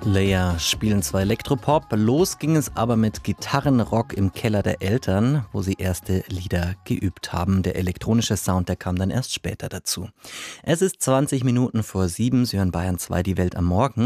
Leia spielen zwar Elektropop, los ging es aber mit Gitarrenrock im Keller der Eltern, wo sie erste Lieder geübt haben. Der elektronische Sound, der kam dann erst später dazu. Es ist 20 Minuten vor 7, Sie hören Bayern 2, die Welt am Morgen.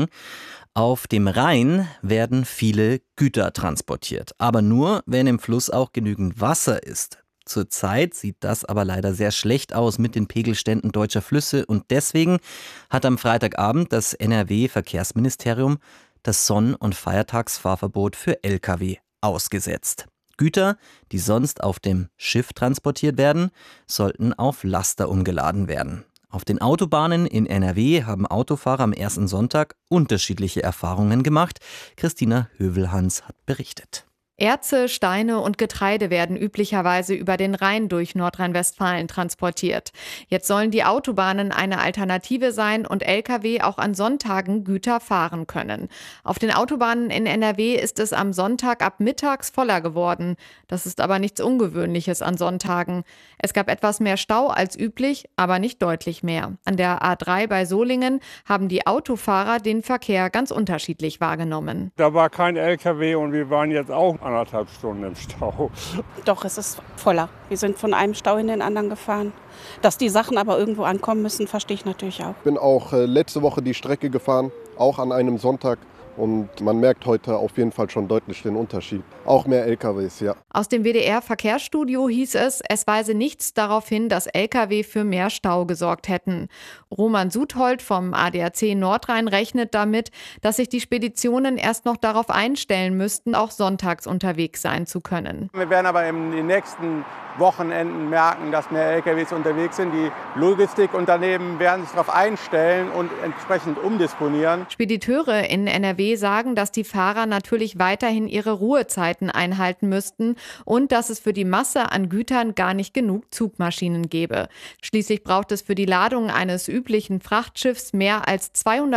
Auf dem Rhein werden viele Güter transportiert, aber nur, wenn im Fluss auch genügend Wasser ist. Zurzeit sieht das aber leider sehr schlecht aus mit den Pegelständen deutscher Flüsse und deswegen hat am Freitagabend das NRW-Verkehrsministerium das Sonn- und Feiertagsfahrverbot für Lkw ausgesetzt. Güter, die sonst auf dem Schiff transportiert werden, sollten auf Laster umgeladen werden. Auf den Autobahnen in NRW haben Autofahrer am ersten Sonntag unterschiedliche Erfahrungen gemacht. Christina Hövelhans hat berichtet. Erze, Steine und Getreide werden üblicherweise über den Rhein durch Nordrhein-Westfalen transportiert. Jetzt sollen die Autobahnen eine Alternative sein und Lkw auch an Sonntagen Güter fahren können. Auf den Autobahnen in NRW ist es am Sonntag ab mittags voller geworden. Das ist aber nichts Ungewöhnliches an Sonntagen. Es gab etwas mehr Stau als üblich, aber nicht deutlich mehr. An der A3 bei Solingen haben die Autofahrer den Verkehr ganz unterschiedlich wahrgenommen. Da war kein Lkw und wir waren jetzt auch 1,5 Stunden im Stau. Doch, es ist voller. Wir sind von einem Stau in den anderen gefahren. Dass die Sachen aber irgendwo ankommen müssen, verstehe ich natürlich auch. Ich bin auch letzte Woche die Strecke gefahren, auch an einem Sonntag. Und man merkt heute auf jeden Fall schon deutlich den Unterschied. Auch mehr LKWs, ja. Aus dem WDR-Verkehrsstudio hieß es weise nichts darauf hin, dass Lkw für mehr Stau gesorgt hätten. Roman Suthold vom ADAC Nordrhein rechnet damit, dass sich die Speditionen erst noch darauf einstellen müssten, auch sonntags unterwegs sein zu können. Wir werden aber in den nächsten Wochenenden merken, dass mehr LKWs unterwegs sind. Die Logistikunternehmen werden sich darauf einstellen und entsprechend umdisponieren. Spediteure in NRW sagen, dass die Fahrer natürlich weiterhin ihre Ruhezeiten einhalten müssten und dass es für die Masse an Gütern gar nicht genug Zugmaschinen gäbe. Schließlich braucht es für die Ladung eines üblichen Frachtschiffs mehr als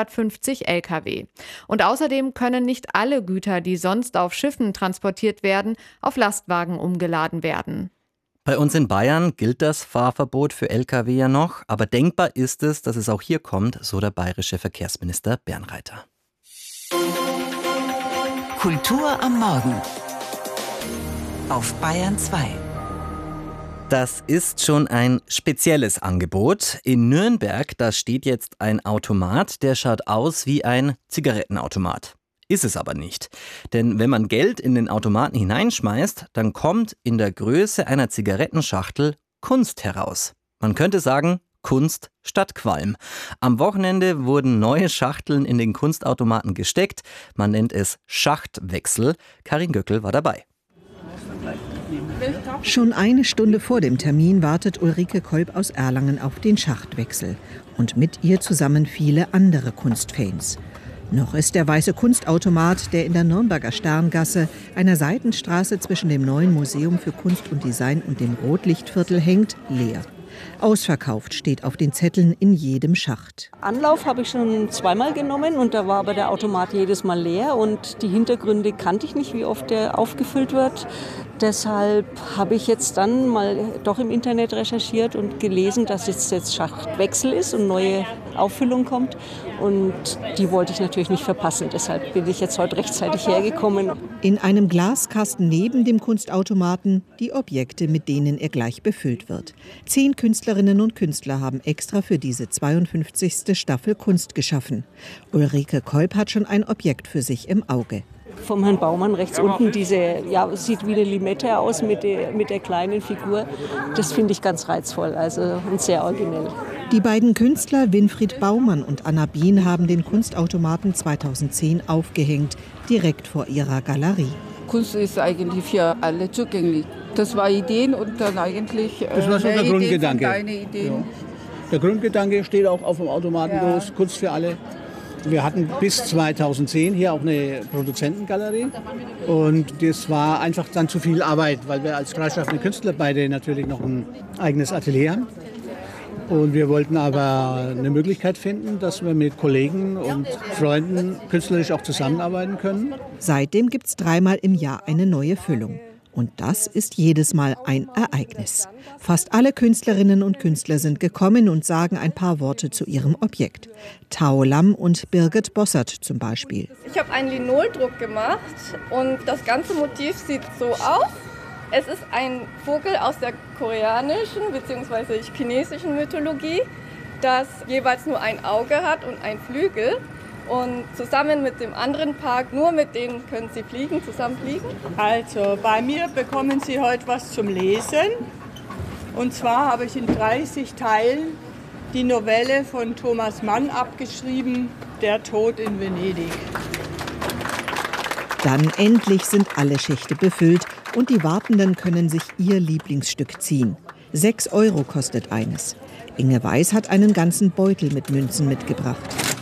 250 Lkw. Und außerdem können nicht alle Güter, die sonst auf Schiffen transportiert werden, auf Lastwagen umgeladen werden. Bei uns in Bayern gilt das Fahrverbot für Lkw ja noch, aber denkbar ist es, dass es auch hier kommt, so der bayerische Verkehrsminister Bernreiter. Kultur am Morgen auf Bayern 2. Das ist schon ein spezielles Angebot. In Nürnberg, da steht jetzt ein Automat, der schaut aus wie ein Zigarettenautomat. Ist es aber nicht. Denn wenn man Geld in den Automaten hineinschmeißt, dann kommt in der Größe einer Zigarettenschachtel Kunst heraus. Man könnte sagen, Kunst statt Qualm. Am Wochenende wurden neue Schachteln in den Kunstautomaten gesteckt. Man nennt es Schachtwechsel. Karin Göckel war dabei. Schon eine Stunde vor dem Termin wartet Ulrike Kolb aus Erlangen auf den Schachtwechsel. Und mit ihr zusammen viele andere Kunstfans. Noch ist der weiße Kunstautomat, der in der Nürnberger Sterngasse, einer Seitenstraße zwischen dem neuen Museum für Kunst und Design und dem Rotlichtviertel hängt, leer. Ausverkauft steht auf den Zetteln in jedem Schacht. Anlauf habe ich schon zweimal genommen und da war aber der Automat jedes Mal leer und die Hintergründe kannte ich nicht, wie oft der aufgefüllt wird. Deshalb habe ich jetzt dann mal doch im Internet recherchiert und gelesen, dass jetzt Schachtwechsel ist und neue Auffüllung kommt. Und die wollte ich natürlich nicht verpassen. Deshalb bin ich jetzt heute rechtzeitig hergekommen. In einem Glaskasten neben dem Kunstautomaten die Objekte, mit denen er gleich befüllt wird. 10 Künstlerinnen und Künstler haben extra für diese 52. Staffel Kunst geschaffen. Ulrike Kolb hat schon ein Objekt für sich im Auge. Vom Herrn Baumann rechts unten, sieht wie eine Limette aus mit der kleinen Figur. Das finde ich ganz reizvoll und sehr originell. Die beiden Künstler Winfried Baumann und Anna Bien haben den Kunstautomaten 2010 aufgehängt, direkt vor ihrer Galerie. Kunst ist eigentlich für alle zugänglich. Das war Ideen und dann eigentlich das war so der Grundgedanke. Deine Ideen. Ja. Der Grundgedanke steht auch auf dem Automaten groß, Kunst für alle. Wir hatten bis 2010 hier auch eine Produzentengalerie und das war einfach dann zu viel Arbeit, weil wir als freischaffende Künstler beide natürlich noch ein eigenes Atelier haben. Und wir wollten aber eine Möglichkeit finden, dass wir mit Kollegen und Freunden künstlerisch auch zusammenarbeiten können. Seitdem gibt es 3-mal im Jahr eine neue Füllung. Und das ist jedes Mal ein Ereignis. Fast alle Künstlerinnen und Künstler sind gekommen und sagen ein paar Worte zu ihrem Objekt. Tao Lam und Birgit Bossert zum Beispiel. Ich habe einen Linoldruck gemacht und das ganze Motiv sieht so aus. Es ist ein Vogel aus der koreanischen bzw. chinesischen Mythologie, das jeweils nur ein Auge hat und ein Flügel. Und zusammen mit dem anderen Paar, nur mit denen können Sie zusammen fliegen. Also bei mir bekommen Sie heute was zum Lesen. Und zwar habe ich in 30 Teilen die Novelle von Thomas Mann abgeschrieben, Der Tod in Venedig. Dann endlich sind alle Schächte befüllt und die Wartenden können sich ihr Lieblingsstück ziehen. 6 € kostet eines. Inge Weiß hat einen ganzen Beutel mit Münzen mitgebracht.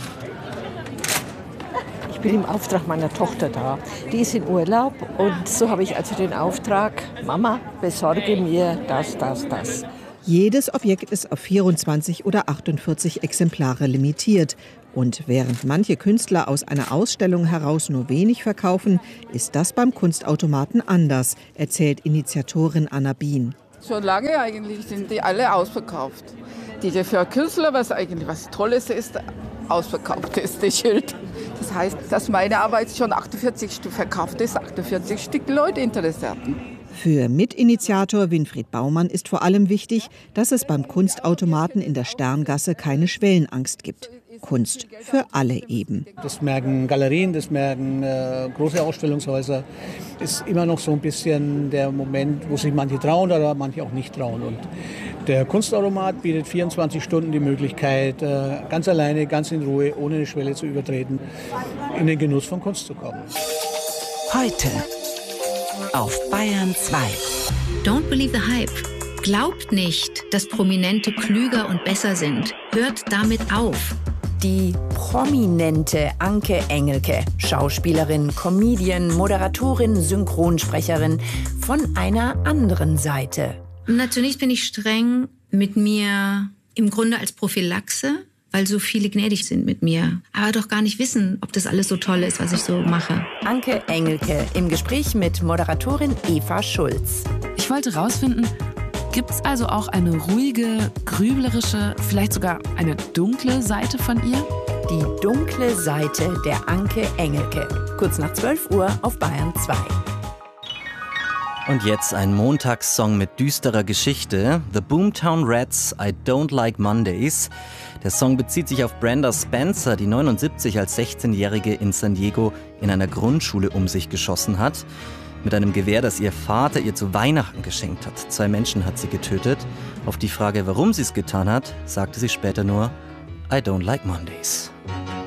Ich bin im Auftrag meiner Tochter da. Die ist in Urlaub und so habe ich also den Auftrag, Mama, besorge mir das. Jedes Objekt ist auf 24 oder 48 Exemplare limitiert. Und während manche Künstler aus einer Ausstellung heraus nur wenig verkaufen, ist das beim Kunstautomaten anders, erzählt Initiatorin Anna Bien. Schon lange eigentlich sind die alle ausverkauft. Die für Künstler, was eigentlich was Tolles ist, ausverkauft ist, das Schild. Das heißt, dass meine Arbeit schon 48 Stück verkauft ist, 48 Stück Leute Interessierten. Für Mitinitiator Winfried Baumann ist vor allem wichtig, dass es beim Kunstautomaten in der Sterngasse keine Schwellenangst gibt. Kunst für alle eben. Das merken Galerien, das merken große Ausstellungshäuser. Ist immer noch so ein bisschen der Moment, wo sich manche trauen oder manche auch nicht trauen. Und der Kunstautomat bietet 24 Stunden die Möglichkeit, ganz alleine, ganz in Ruhe, ohne eine Schwelle zu übertreten, in den Genuss von Kunst zu kommen. Heute auf Bayern 2. Don't believe the hype. Glaubt nicht, dass Prominente klüger und besser sind. Hört damit auf. Die prominente Anke Engelke, Schauspielerin, Comedian, Moderatorin, Synchronsprecherin, von einer anderen Seite. Na, zunächst bin ich streng mit mir im Grunde als Prophylaxe, weil so viele gnädig sind mit mir, aber doch gar nicht wissen, ob das alles so toll ist, was ich so mache. Anke Engelke im Gespräch mit Moderatorin Eva Schulz. Ich wollte rausfinden, gibt es also auch eine ruhige, grüblerische, vielleicht sogar eine dunkle Seite von ihr? Die dunkle Seite der Anke Engelke. Kurz nach 12 Uhr auf Bayern 2. Und jetzt ein Montagssong mit düsterer Geschichte. The Boomtown Rats, I Don't Like Mondays. Der Song bezieht sich auf Brenda Spencer, die 79 als 16-Jährige in San Diego in einer Grundschule um sich geschossen hat. Mit einem Gewehr, das ihr Vater ihr zu Weihnachten geschenkt hat. 2 Menschen hat sie getötet. Auf die Frage, warum sie es getan hat, sagte sie später nur, I don't like Mondays.